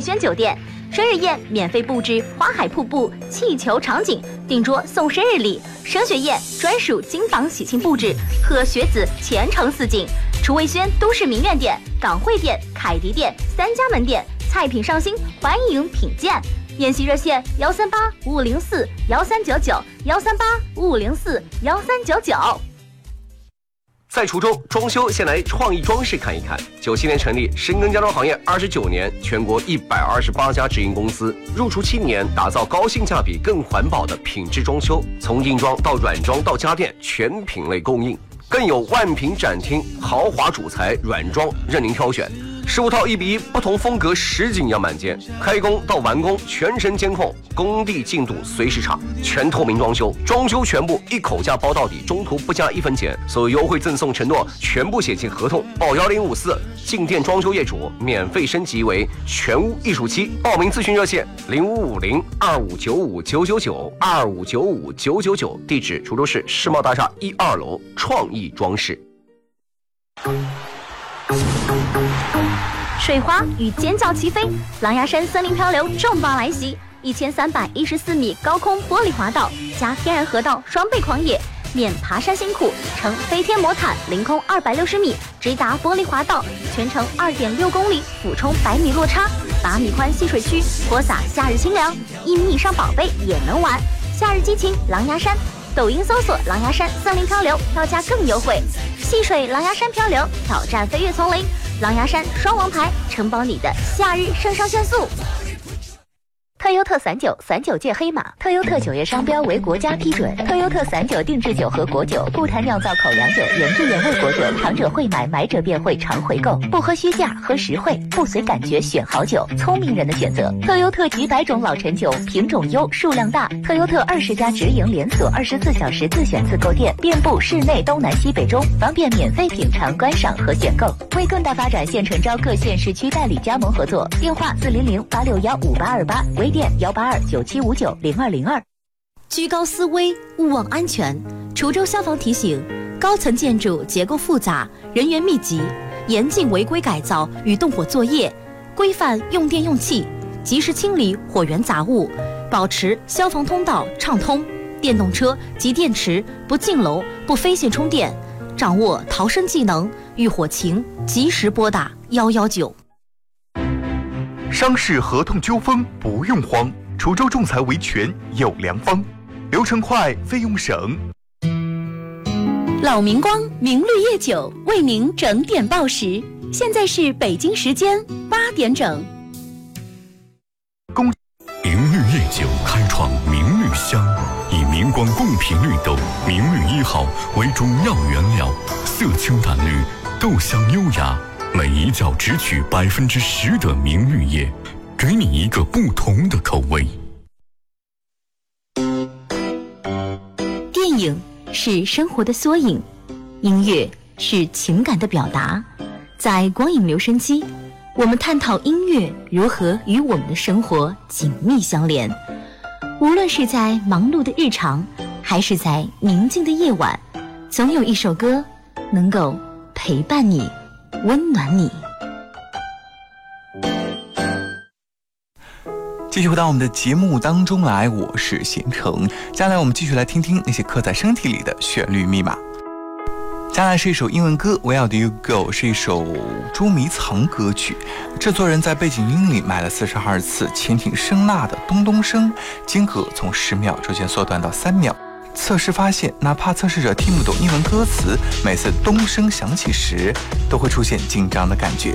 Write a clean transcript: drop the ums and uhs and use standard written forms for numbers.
轩酒店。生日宴免费布置花海瀑布、气球场景，订桌送生日礼。升学宴专属金榜喜庆布置，贺学子前程似锦。楚味轩都市名苑店、港汇店、凯迪店3家门店，菜品上新，欢迎品鉴。宴席热线13855041399，13855041399。 在滁州装修，先来创意装饰看一看。97年成立，深耕家装行业29年，全国128家直营公司，入驻7年，打造高性价比、更环保的品质装修，从硬装到软装到家电，全品类供应，更有万品展厅，豪华主材软装任您挑选。15套1:1，不同风格实景样板间，开工到完工全程监控，工地进度随时查，全透明装修，装修全部一口价包到底，中途不加1分钱，所有优惠赠送承诺全部写进合同，报1054，进店装修业主免费升级为全屋艺术漆。报名咨询热线0550259599，25959999，地址滁州市世贸大厦1、2楼创意装饰。 水花与尖叫齐飞，狼牙山森林漂流重磅来袭！1314米高空玻璃滑道加天然河道双倍狂野，免爬山辛苦，乘飞天魔毯凌空260米，直达玻璃滑道，全程2.6公里，俯冲100米落差，8米宽戏水区，泼洒夏日清凉，1米以上宝贝也能玩。夏日激情狼牙山，抖音搜索狼牙山森林漂流，票价更优惠。戏水狼牙山漂流，挑战飞跃丛林，狼牙山双王牌，承包你的夏日肾上腺素。特优特散酒界黑马，特优特酒业商标为国家批准。特优特散酒定制酒和果酒，固坛酿造口粮酒，原汁原味果酒，糖者会买，买者便会常回购。不喝虚价，喝实惠，不随感觉选好酒，聪明人的选择。特优特几百种老陈酒，品种优，数量大。特优特20家直营连锁，24小时自选自购店，遍布市内东南西北中，方便免费品尝、观赏和选购。为更大发展，现诚招各县市区代理加盟合作，电话400-861-5828，微店182-9759-0202。 居高思危，勿忘安全。滁州消防提醒：高层建筑结构复杂，人员密集，严禁违规改造与动火作业，规范用电用气，及时清理火源杂物，保持消防通道畅通。电动车及电池不进楼、不飞线充电，掌握逃生技能，遇火情及时拨打119。 商事合同纠纷不用慌，滁州仲裁维权有良方，流程快，费用省。 老明光明绿叶酒为您整点报时，现在是北京时间8点整。 明绿叶酒开创明绿香，以明光贡品绿豆明绿1号为主要原料，色清淡绿，豆香优雅，每一角只取10%的明绿叶，给你一个不同的口味。 电影是生活的缩影，音乐是情感的表达。在光影留声机，我们探讨音乐如何与我们的生活紧密相连。无论是在忙碌的日常，还是在宁静的夜晚，总有一首歌能够陪伴你，温暖你。 继续回到我们的节目当中来，我是贤成。接下来我们继续来听听那些刻在身体里的旋律密码。接下来是一首英文歌 Where Do You Go， 是一首捉迷藏歌曲。制作人在背景音里买了42次潜艇声呐的咚咚声，间隔从10秒逐渐缩短到3秒。测试发现，哪怕测试者听不懂英文歌词，每次咚声响起时都会出现紧张的感觉。